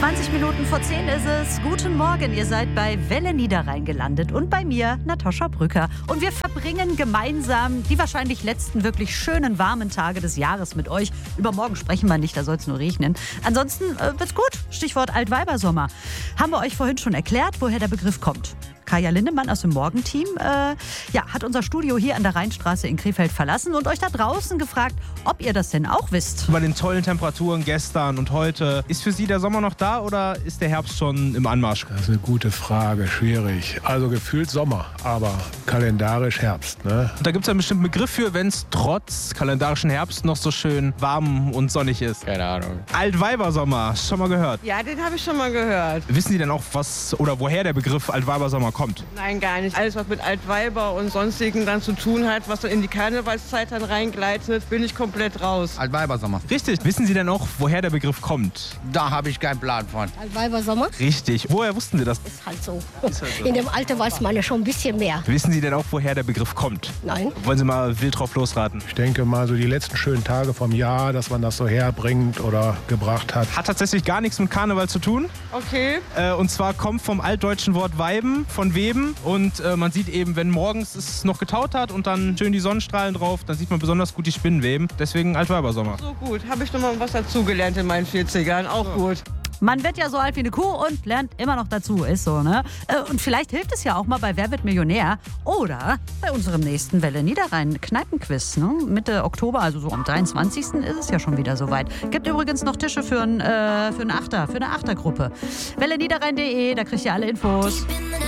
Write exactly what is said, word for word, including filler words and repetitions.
zwanzig Minuten vor zehn ist es. Guten Morgen, ihr seid bei Welle Niederrhein gelandet und bei mir, Natascha Brücker. Und wir verbringen gemeinsam die wahrscheinlich letzten wirklich schönen, warmen Tage des Jahres mit euch. Über morgen sprechen wir nicht, da soll es nur regnen. Ansonsten äh, wird's gut. Stichwort Altweibersommer. Haben wir euch vorhin schon erklärt, woher der Begriff kommt. Kaya Lindemann aus dem Morgenteam äh, ja, hat unser Studio hier an der Rheinstraße in Krefeld verlassen und euch da draußen gefragt, ob ihr das denn auch wisst. Bei den tollen Temperaturen gestern und heute, ist für Sie der Sommer noch da oder ist der Herbst schon im Anmarsch? Das ist eine gute Frage, schwierig. Also gefühlt Sommer, aber kalendarisch Herbst. Ne? Und da gibt es einen bestimmten Begriff für, wenn es trotz kalendarischen Herbst noch so schön warm und sonnig ist. Keine Ahnung. Altweibersommer, schon mal gehört? Ja, den habe ich schon mal gehört. Wissen Sie denn auch, was oder woher der Begriff Altweibersommer kommt? Nein, gar nicht. Alles, was mit Altweiber und sonstigen dann zu tun hat, was dann in die Karnevalszeit dann reingleitet, bin ich komplett raus. Altweibersommer. Richtig. Wissen Sie denn auch, woher der Begriff kommt? Da habe ich keinen Plan von. Altweibersommer? Richtig. Woher wussten Sie das? Ist halt so. Ist halt so. In dem Alter weiß man ja schon ein bisschen mehr. Wissen Sie denn auch, woher der Begriff kommt? Nein. Wollen Sie mal wild drauf losraten? Ich denke mal so die letzten schönen Tage vom Jahr, dass man das so herbringt oder gebracht hat. Hat tatsächlich gar nichts mit Karneval zu tun. Okay. Äh, und zwar kommt vom altdeutschen Wort weiben, von weben. Und äh, man sieht eben, wenn morgens es noch getaut hat und dann schön die Sonnenstrahlen drauf, dann sieht man besonders gut die Spinnen weben. Deswegen Altweibersommer. So gut. Habe ich noch mal was dazugelernt in meinen vierzigern. Auch ja. Gut. Man wird ja so alt wie eine Kuh und lernt immer noch dazu, ist so, ne? Und vielleicht hilft es ja auch mal bei Wer wird Millionär oder bei unserem nächsten Welle Niederrhein Kneipenquiz, ne? Mitte Oktober, also so am dreiundzwanzigsten ist es ja schon wieder soweit. Gibt übrigens noch Tische für, ein, äh, für einen Achter, für eine Achtergruppe. Welle Niederrhein punkt de, da kriegt ihr alle Infos.